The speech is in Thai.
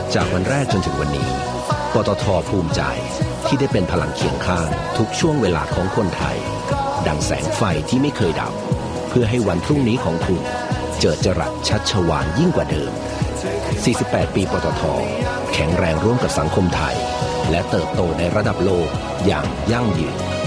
จากวันแรกจนถึงวันนี้ปตท.ภูมิใจที่ได้เป็นพลังเคียงข้างทุกช่วงเวลาของคนไทยดังแสงไฟที่ไม่เคยดับเพื่อให้วันพรุ่งนี้ของคุณเจิดจรัสชัชวาลยิ่งกว่าเดิม48 ปีปตท.แข็งแรงร่วมกับสังคมไทยและเติบโตในระดับโลกอย่างยั่งยืน